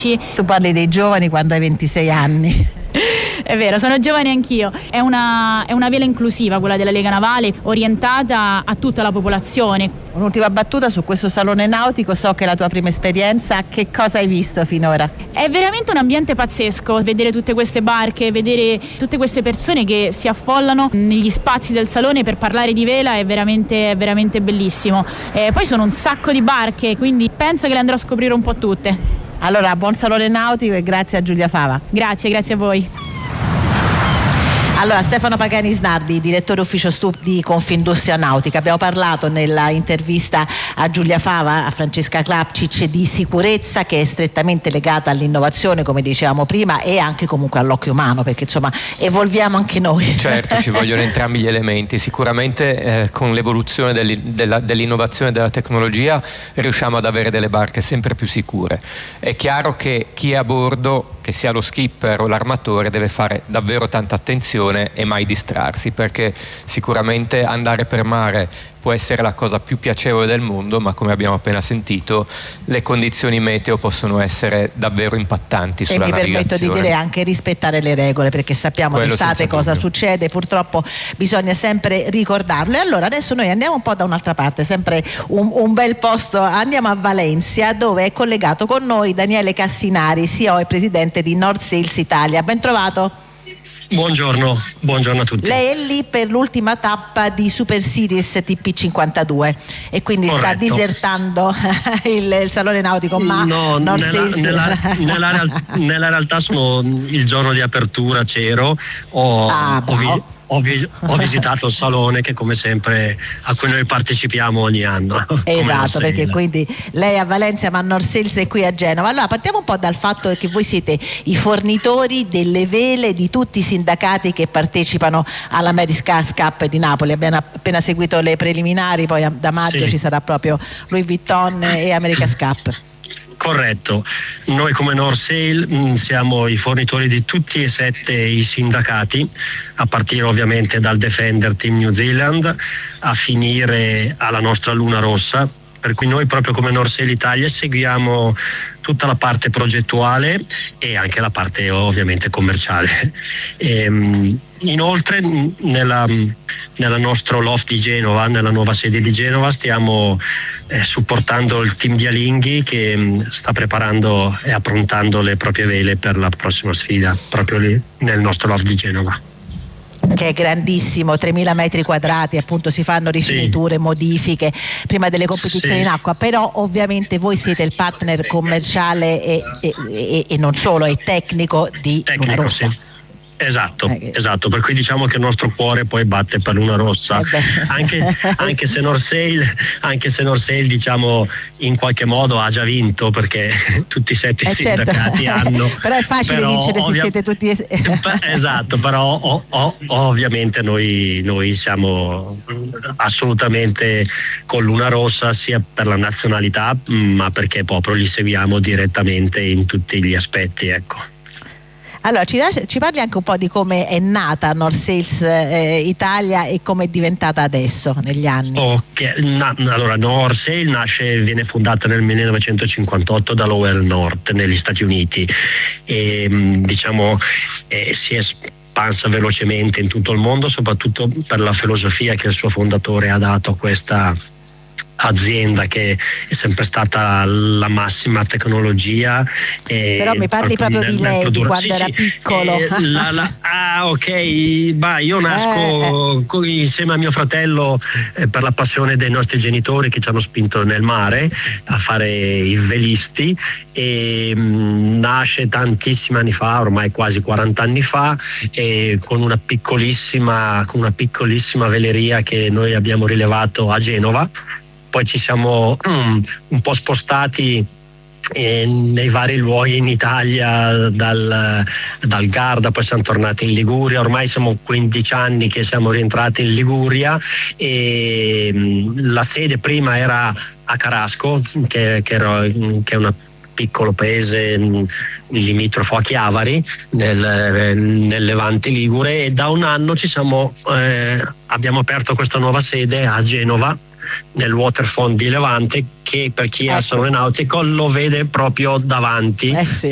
Tu parli dei giovani quando hai 26 anni. È vero, sono giovane anch'io. È una vela inclusiva quella della Lega Navale, orientata a tutta la popolazione. Un'ultima battuta su questo salone nautico, so che è la tua prima esperienza, che cosa hai visto finora? È veramente un ambiente pazzesco, vedere tutte queste barche, vedere tutte queste persone che si affollano negli spazi del salone per parlare di vela è veramente bellissimo. Poi sono un sacco di barche, quindi penso che le andrò a scoprire un po' tutte. Allora, buon salone nautico e grazie a Giulia Fava. Grazie a voi. Allora, Stefano Pagani Snardi, direttore ufficio STUP di Confindustria Nautica. Abbiamo parlato nella intervista a Giulia Fava, a Francesca Klapcic, di sicurezza che è strettamente legata all'innovazione, come dicevamo prima, e anche comunque all'occhio umano, perché insomma evolviamo anche noi. Certo, ci vogliono entrambi gli elementi. Sicuramente con l'evoluzione dell'innovazione e della tecnologia riusciamo ad avere delle barche sempre più sicure. È chiaro che chi è a bordo, che sia lo skipper o l'armatore, deve fare davvero tanta attenzione e mai distrarsi, perché sicuramente andare per mare può essere la cosa più piacevole del mondo, ma come abbiamo appena sentito le condizioni meteo possono essere davvero impattanti sulla navigazione. E mi permetto di dire anche rispettare le regole, perché sappiamo d'estate cosa succede, purtroppo bisogna sempre ricordarlo. E allora adesso noi andiamo un po' da un'altra parte, sempre un bel posto, andiamo a Valencia, dove è collegato con noi Daniele Cassinari, CEO e presidente di North Sails Italia. Ben trovato. Buongiorno a tutti. Lei è lì per l'ultima tappa di Super Series TP52 e quindi sta disertando il salone nautico, ma no, nella realtà sono il giorno di apertura, c'ero, ho visitato il salone che come sempre a cui noi partecipiamo ogni anno. Esatto, perché quindi lei a Valencia ma North Sails è qui a Genova. Allora partiamo un po' dal fatto che voi siete i fornitori delle vele di tutti i sindacati che partecipano all'Americas Cup di Napoli. Abbiamo appena seguito le preliminari, poi da maggio ci sarà proprio Louis Vuitton e America's Cup. Corretto, noi come North Sail siamo i fornitori di tutti e 7 i sindacati, a partire ovviamente dal Defender Team New Zealand a finire alla nostra Luna Rossa, per cui noi proprio come North Sail Italia seguiamo tutta la parte progettuale e anche la parte ovviamente commerciale. Inoltre nella nostro loft di Genova, nella nuova sede di Genova, stiamo supportando il team di Alinghi che sta preparando e approntando le proprie vele per la prossima sfida proprio lì nel nostro loft di Genova, che è grandissimo, 3.000 metri quadrati, appunto si fanno rifiniture, modifiche prima delle competizioni in acqua, però ovviamente voi siete il partner commerciale e non solo, e tecnico di Luna Rossa. Sì. Esatto, per cui diciamo che il nostro cuore poi batte per Luna Rossa, anche se North Sail diciamo in qualche modo ha già vinto, perché tutti i 7 sindacati hanno. Però è facile vincere se siete tutti esatto, però ovviamente noi siamo assolutamente con Luna Rossa, sia per la nazionalità ma perché proprio li seguiamo direttamente in tutti gli aspetti, ecco. Allora ci parli anche un po' di come è nata North Sails Italia e come è diventata adesso negli anni. Allora North Sail viene fondata nel 1958 da Lowell North negli Stati Uniti e si è espansa velocemente in tutto il mondo, soprattutto per la filosofia che il suo fondatore ha dato a questa azienda, che è sempre stata la massima tecnologia. Però mi parli proprio di lei, di quando era piccolo. Io nasco insieme a mio fratello per la passione dei nostri genitori che ci hanno spinto nel mare a fare i velisti, e nasce tantissimi anni fa, ormai quasi 40 anni fa, con una piccolissima veleria che noi abbiamo rilevato a Genova. Poi ci siamo un po' spostati nei vari luoghi in Italia, dal Garda, poi siamo tornati in Liguria, ormai siamo 15 anni che siamo rientrati in Liguria, e la sede prima era a Carasco, che è una piccolo paese limitrofo a Chiavari nel Levante ligure, e da un anno abbiamo aperto questa nuova sede a Genova nel waterfront di Levante, che per chi ha salone nautico lo vede proprio davanti.